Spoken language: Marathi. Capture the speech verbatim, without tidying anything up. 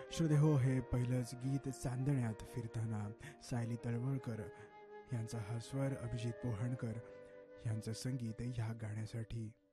श्रोते हो, हे पहिलंच गीत चांदण्यात फिरताना सायली तळवळकर यांचा हा स्वर, अभिजित पोहणकर यांचं संगीत ह्या गाण्यासाठी.